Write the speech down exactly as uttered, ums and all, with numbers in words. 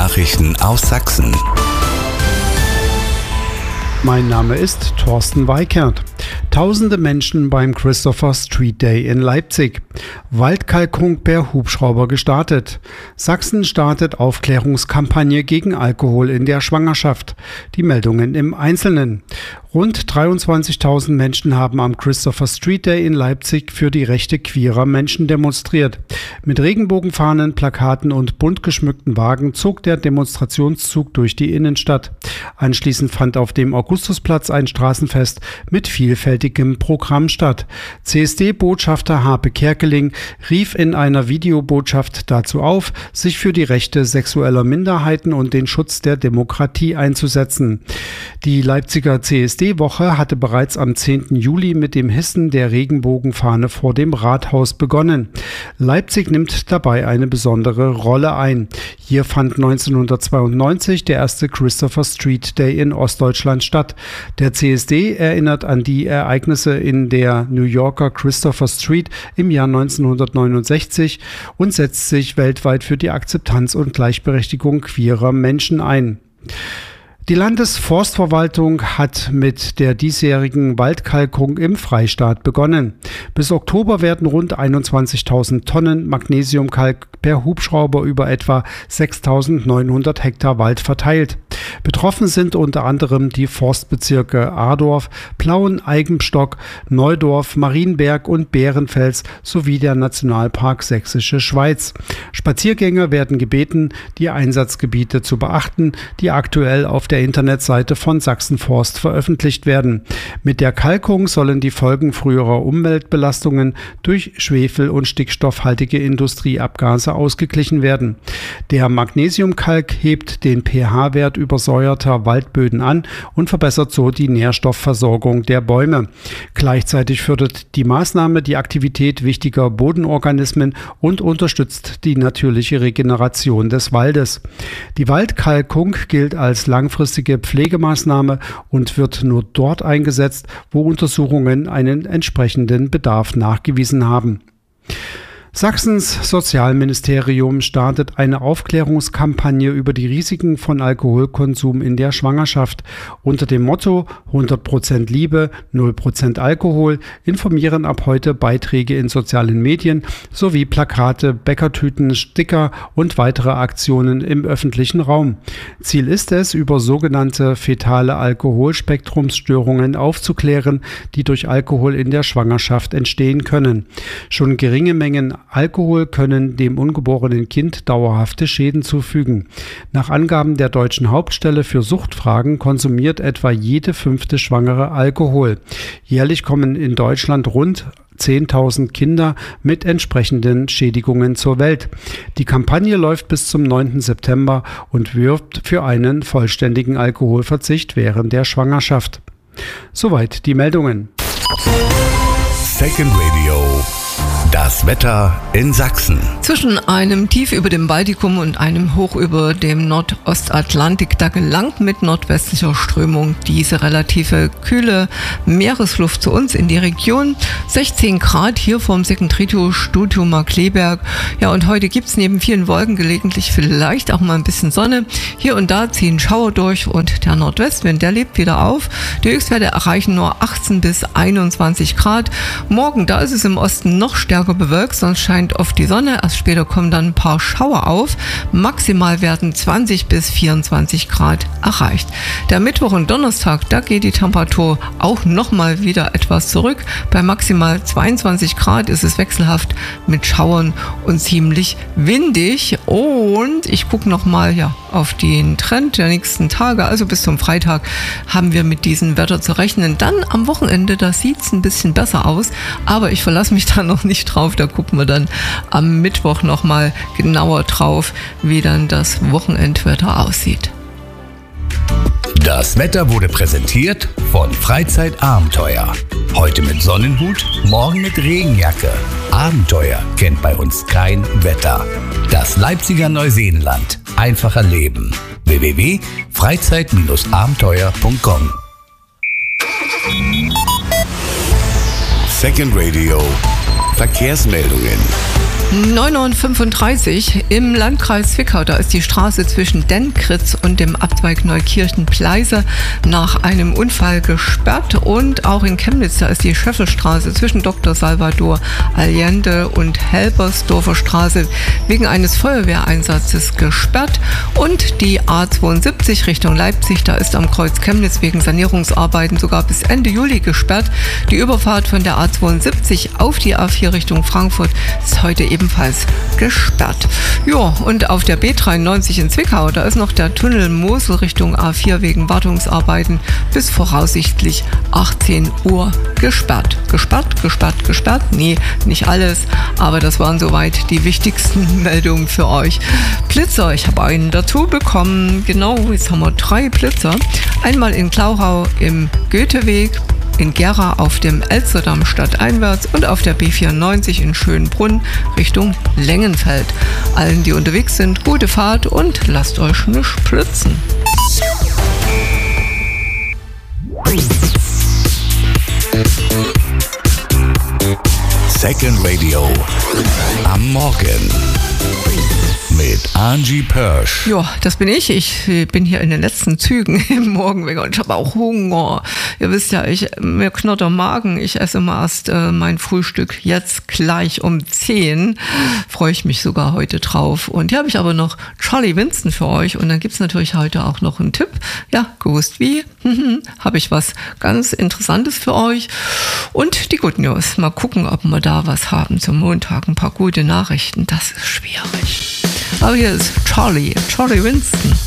Nachrichten aus Sachsen. Mein Name ist Thorsten Weikert. Tausende Menschen beim Christopher Street Day in Leipzig. Waldkalkung per Hubschrauber gestartet. Sachsen startet Aufklärungskampagne gegen Alkohol in der Schwangerschaft. Die Meldungen im Einzelnen. Rund dreiundzwanzigtausend Menschen haben am Christopher Street Day in Leipzig für die Rechte queerer Menschen demonstriert. Mit Regenbogenfahnen, Plakaten und bunt geschmückten Wagen zog der Demonstrationszug durch die Innenstadt. Anschließend fand auf dem Augustusplatz ein Straßenfest mit vielfältigem Programm statt. C S D-Botschafter Harpe Kerkeling rief in einer Videobotschaft dazu auf, sich für die Rechte sexueller Minderheiten und den Schutz der Demokratie einzusetzen. Die Leipziger C S D-Woche hatte bereits am zehnten Juli mit dem Hissen der Regenbogenfahne vor dem Rathaus begonnen. Leipzig nimmt dabei eine besondere Rolle ein. Hier fand neunzehnhundertzweiundneunzig der erste Christopher Street Day in Ostdeutschland statt. Der C S D erinnert an die Ereignisse in der New Yorker Christopher Street im Jahr neunzehnhundertneunundsechzig und setzt sich weltweit für die Akzeptanz und Gleichberechtigung queerer Menschen ein. Die Landesforstverwaltung hat mit der diesjährigen Waldkalkung im Freistaat begonnen. Bis Oktober werden rund einundzwanzigtausend Tonnen Magnesiumkalk per Hubschrauber über etwa sechstausendneunhundert Hektar Wald verteilt. Betroffen sind unter anderem die Forstbezirke Adorf, Plauen, Eibenstock, Neudorf, Marienberg und Bärenfels sowie der Nationalpark Sächsische Schweiz. Spaziergänger werden gebeten, die Einsatzgebiete zu beachten, die aktuell auf der Internetseite von Sachsenforst veröffentlicht werden. Mit der Kalkung sollen die Folgen früherer Umweltbelastungen durch schwefel- und stickstoffhaltige Industrieabgase ausgeglichen werden. Der Magnesiumkalk hebt den pH-Wert übersäuerter Waldböden an und verbessert so die Nährstoffversorgung der Bäume. Gleichzeitig fördert die Maßnahme die Aktivität wichtiger Bodenorganismen und unterstützt die natürliche Regeneration des Waldes. Die Waldkalkung gilt als langfristige Pflegemaßnahme und wird nur dort eingesetzt, wo Untersuchungen einen entsprechenden Bedarf nachgewiesen haben. Sachsens Sozialministerium startet eine Aufklärungskampagne über die Risiken von Alkoholkonsum in der Schwangerschaft. Unter dem Motto hundert Prozent Liebe, null Prozent Alkohol informieren ab heute Beiträge in sozialen Medien sowie Plakate, Bäckertüten, Sticker und weitere Aktionen im öffentlichen Raum. Ziel ist es, über sogenannte fetale Alkoholspektrumsstörungen aufzuklären, die durch Alkohol in der Schwangerschaft entstehen können. Schon geringe Mengen Alkohol können dem ungeborenen Kind dauerhafte Schäden zufügen. Nach Angaben der Deutschen Hauptstelle für Suchtfragen konsumiert etwa jede fünfte Schwangere Alkohol. Jährlich kommen in Deutschland rund zehntausend Kinder mit entsprechenden Schädigungen zur Welt. Die Kampagne läuft bis zum neunten September und wirbt für einen vollständigen Alkoholverzicht während der Schwangerschaft. Soweit die Meldungen. Second Radio. Das Wetter in Sachsen. Zwischen einem Tief über dem Baltikum und einem Hoch über dem Nordostatlantik, da gelangt mit nordwestlicher Strömung diese relative kühle Meeresluft zu uns in die Region. sechzehn Grad hier vom Second Radio Studio Markkleeberg. Ja, und heute gibt es neben vielen Wolken gelegentlich vielleicht auch mal ein bisschen Sonne. Hier und da ziehen Schauer durch und der Nordwestwind, der lebt wieder auf. Die Höchstwerte erreichen nur achtzehn bis einundzwanzig Grad. Morgen, da ist es im Osten noch stärker bewölkt, sonst scheint oft die Sonne. Erst später kommen dann ein paar Schauer auf. Maximal werden zwanzig bis vierundzwanzig Grad erreicht. Der Mittwoch und Donnerstag, da geht die Temperatur auch nochmal wieder etwas zurück. Bei maximal zweiundzwanzig Grad ist es wechselhaft mit Schauern und ziemlich windig. Und ich gucke nochmal ja, auf den Trend der nächsten Tage. Also bis zum Freitag haben wir mit diesem Wetter zu rechnen. Dann am Wochenende, da sieht es ein bisschen besser aus. Aber ich verlasse mich da noch nicht drauf. Da gucken wir dann am Mittwoch nochmal genauer drauf, wie dann das Wochenendwetter aussieht. Das Wetter wurde präsentiert von Freizeitabenteuer. Heute mit Sonnenhut, morgen mit Regenjacke. Abenteuer kennt bei uns kein Wetter. Das Leipziger Neuseenland. Einfacher Leben. w w w punkt freizeit abenteuer punkt com. Second Radio. Verkehrsmeldungen. neun Uhr fünfunddreißig im Landkreis Zwickau. Da ist die Straße zwischen Dentkritz und dem Abzweig Neukirchen-Pleise nach einem Unfall gesperrt. Und auch in Chemnitz, da ist die Schöffelstraße zwischen Doktor Salvador Allende und Helbersdorfer Straße wegen eines Feuerwehreinsatzes gesperrt. Und die A zweiundsiebzig Richtung Leipzig, da ist am Kreuz Chemnitz wegen Sanierungsarbeiten sogar bis Ende Juli gesperrt. Die Überfahrt von der A zweiundsiebzig auf die A vier Richtung Frankfurt ist heute ebenfalls gesperrt. Ja, und auf der B dreiundneunzig in Zwickau, da ist noch der Tunnel Mosel Richtung A vier wegen Wartungsarbeiten bis voraussichtlich achtzehn Uhr gesperrt. Gesperrt, gesperrt, gesperrt? Nee, nicht alles, aber das waren soweit die wichtigsten Meldungen für euch. Blitzer, ich habe einen dazu bekommen. Genau, jetzt haben wir drei Blitzer. Einmal in Klauchau im Goetheweg, in Gera auf dem Elsterdamm stadteinwärts und auf der B vierundneunzig in Schönbrunn Richtung Lengenfeld. Allen, die unterwegs sind, gute Fahrt und lasst euch nicht spritzen. Second Radio am Morgen mit Angie Pörsch. Ja, das bin ich. Ich bin hier in den letzten Zügen im Morgenwecker und ich habe auch Hunger. Ihr wisst ja, ich, mir knurrt der Magen. Ich esse immer erst äh, mein Frühstück jetzt gleich um zehn. Freue ich mich sogar heute drauf. Und hier habe ich aber noch Charlie Winston für euch. Und dann gibt es natürlich heute auch noch einen Tipp. Ja, gewusst wie. Habe ich was ganz Interessantes für euch. Und die Good News. Mal gucken, ob wir da was haben zum Montag. Ein paar gute Nachrichten. Das ist schwierig. Aber hier ist Charlie, Charlie Winston.